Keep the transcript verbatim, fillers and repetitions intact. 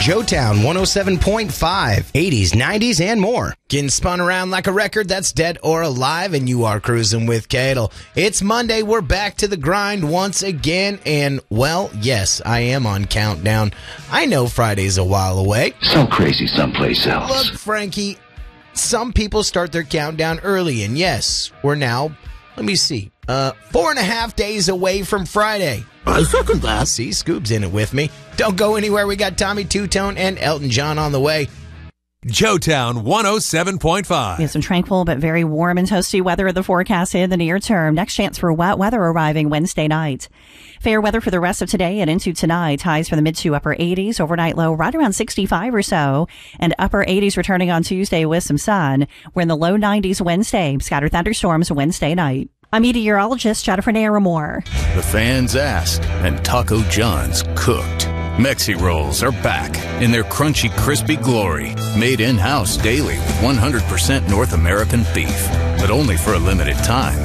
Joetown one oh seven point five, eighties, nineties, and more. Getting spun around like a record that's dead or alive, and you are cruising with Cadle. It's Monday. We're back to the grind once again, and, well, yes, I am on countdown. I know Friday's a while away. So crazy someplace else. Look, Frankie, some people start their countdown early, and yes, we're now, let me see, uh, four and a half days away from Friday. I second that. See, Scoob's in it with me. Don't go anywhere. We got Tommy Two-Tone and Elton John on the way. Joetown one oh seven point five. We have some tranquil but very warm and toasty weather in the forecast in the near term. Next chance for wet weather arriving Wednesday night. Fair weather for the rest of today and into tonight. Highs for the mid to upper eighties. Overnight low right around sixty-five or so. And upper eighties returning on Tuesday with some sun. We're in the low nineties Wednesday. Scattered thunderstorms Wednesday night. I'm meteorologist Jennifer Naramore. The fans asked, and Taco John's cooked. Mexi Rolls are back in their crunchy, crispy glory. Made in-house daily with one hundred percent North American beef, but only for a limited time.